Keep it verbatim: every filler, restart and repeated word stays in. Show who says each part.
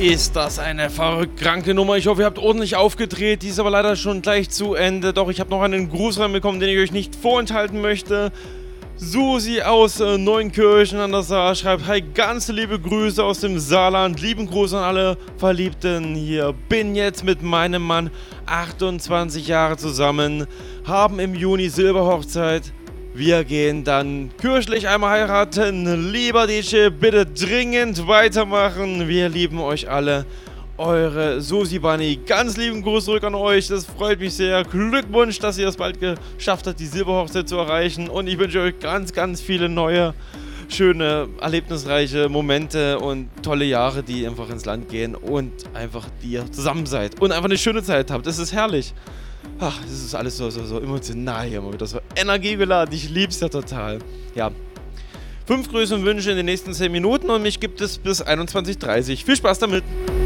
Speaker 1: Ist das eine verrückt kranke Nummer? Ich hoffe, ihr habt ordentlich aufgedreht. Die ist aber leider schon gleich zu Ende. Doch ich habe noch einen Gruß reinbekommen, den ich euch nicht vorenthalten möchte. Susi aus äh, Neunkirchen an der Saar schreibt: Hi, ganz liebe Grüße aus dem Saarland. Lieben Gruß an alle Verliebten hier. Bin jetzt mit meinem Mann achtundzwanzig Jahre zusammen. Haben im Juni Silberhochzeit. Wir gehen dann kirchlich einmal heiraten. Lieber D J, bitte dringend weitermachen. Wir lieben euch alle. Eure Susi Bunny. Ganz lieben Gruß zurück an euch. Das freut mich sehr. Glückwunsch, dass ihr es bald geschafft habt, die Silberhochzeit zu erreichen. Und ich wünsche euch ganz, ganz viele neue, schöne, erlebnisreiche Momente und tolle Jahre, die einfach ins Land gehen und einfach die ihr zusammen seid und einfach eine schöne Zeit habt. Das ist herrlich. Ach, das ist alles so, so, so emotional hier immer wieder, so energiegeladen. Ich lieb's ja total. Ja. Fünf Grüße und Wünsche in den nächsten zehn Minuten und mich gibt es bis einundzwanzig Uhr dreißig. Viel Spaß damit!